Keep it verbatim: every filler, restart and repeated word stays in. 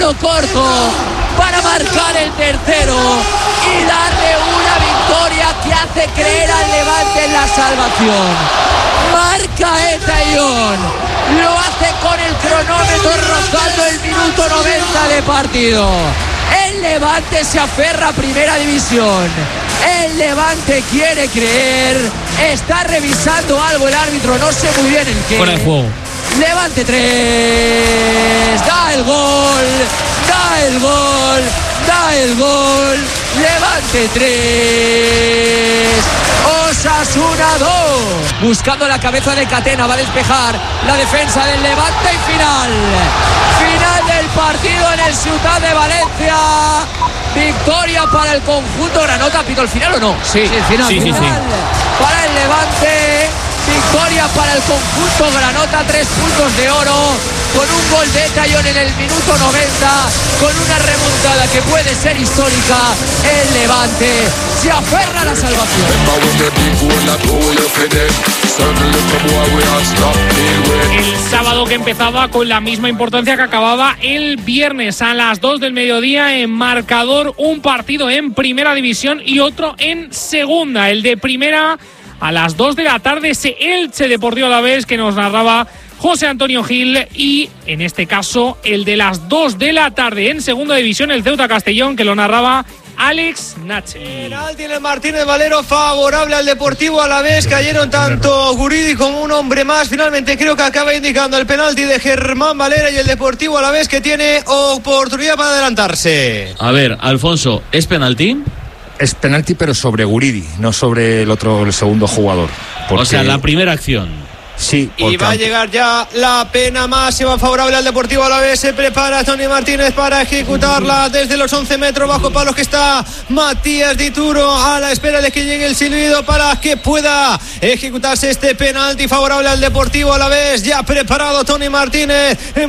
quedó corto para marcar el tercero y darle una victoria que hace creer al Levante en la salvación. Marca Etayón, lo hace con el cronómetro rozando el minuto noventa de partido. El Levante se aferra a Primera División. El Levante quiere creer. Está revisando algo el árbitro, no sé muy bien el qué. Fuera de juego. Levante tres, da el gol, da el gol, da el gol. Levante tres, Osasuna dos. Buscando la cabeza de Catena, va a despejar la defensa del Levante y final. Final del partido en el Ciutat de Valencia. Victoria para el conjunto granota. ¿Pito el final o no? Sí, sí el final. Sí, final sí, sí. Para el Levante. Victoria para el conjunto granota, tres puntos de oro, con un gol de Etayón en el minuto noventa, con una remontada que puede ser histórica. El Levante se aferra a la salvación. El sábado que empezaba con la misma importancia que acababa el viernes a las dos del mediodía en marcador, un partido en Primera División y otro en Segunda. El de Primera a las dos de la tarde, ese Elche Deportivo Alavés que nos narraba José Antonio Gil, y en este caso el de las dos de la tarde en Segunda División, el Ceuta Castellón, que lo narraba Alex Nache. Penalti en el Martínez Valero favorable al Deportivo Alavés. Cayeron tanto Guridi como un hombre más. Finalmente creo que acaba indicando el penalti de Germán Valera y el Deportivo Alavés que tiene oportunidad para adelantarse. A ver, Alfonso, ¿es penalti? Es penalti, pero sobre Guridi, no sobre el otro, el segundo jugador. Porque... O sea, la primera acción. Sí. Y va a llegar ya la pena máxima favorable al Deportivo Alavés. Se prepara Tony Martínez para ejecutarla desde los once metros bajo palos que está Matías Dituro, a la espera de que llegue el silbido para que pueda ejecutarse este penalti favorable al Deportivo Alavés. Ya preparado Tony Martínez.